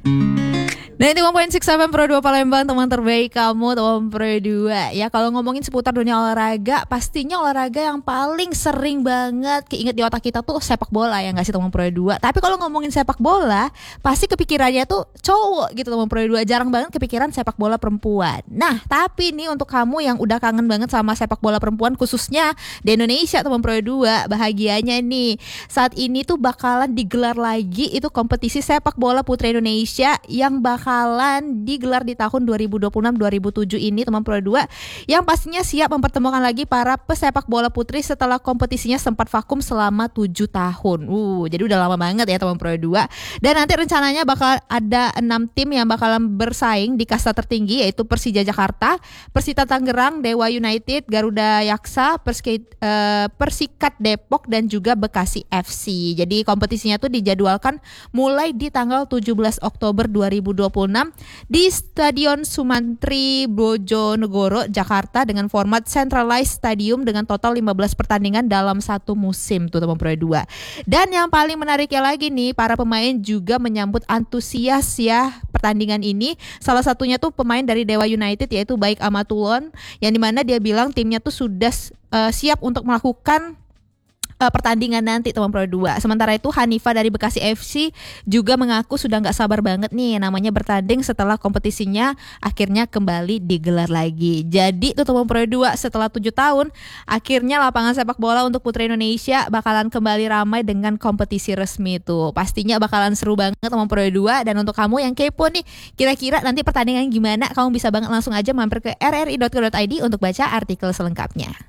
Nah, 91.6 Pro 2 Palembang, teman terbaik kamu, teman Pro 2. Ya, kalau ngomongin seputar dunia olahraga, pastinya olahraga yang paling sering banget keinget di otak kita tuh sepak bola, ya nggak sih teman Pro 2. Tapi kalau ngomongin sepak bola, pasti kepikirannya tuh cowok gitu teman Pro 2. Jarang banget kepikiran sepak bola perempuan. Nah, tapi nih untuk kamu yang udah kangen banget sama sepak bola perempuan, khususnya di Indonesia teman Pro 2, bahagianya nih saat ini tuh bakalan digelar lagi itu kompetisi sepak bola putri Indonesia yang bakalan digelar di tahun 2026-2007 ini teman Pro 2, yang pastinya siap mempertemukan lagi para pesepak bola putri setelah kompetisinya sempat vakum selama 7 tahun. Jadi udah lama banget ya teman Pro 2. Dan nanti rencananya bakal ada 6 tim yang bakalan bersaing di kasta tertinggi, yaitu Persija Jakarta, Persita Tangerang, Dewa United, Garuda Yaksa, Persikat Depok, dan juga Bekasi FC. Jadi kompetisinya tuh dijadwalkan mulai di tanggal 17 Oktober 2026 di Stadion Sumantri Bojonegoro, Jakarta, dengan format Centralized Stadium dengan total 15 pertandingan dalam satu musim tuh teman Pro 2. Dan yang paling menariknya lagi nih, para pemain juga menyambut antusias ya pertandingan ini. Salah satunya tuh pemain dari Dewa United, yaitu Baik Amatulon, yang dimana dia bilang timnya tuh sudah siap untuk melakukan pertandingan nanti teman Pro 2. Sementara itu Hanifa dari Bekasi FC juga mengaku sudah gak sabar banget nih namanya bertanding setelah kompetisinya akhirnya kembali digelar lagi. Jadi tuh teman Pro 2, setelah 7 tahun akhirnya lapangan sepak bola untuk putri Indonesia bakalan kembali ramai dengan kompetisi resmi tuh. Pastinya bakalan seru banget teman Pro 2. Dan untuk kamu yang kepo nih, kira-kira nanti pertandingan gimana, kamu bisa banget langsung aja mampir ke rri.co.id untuk baca artikel selengkapnya.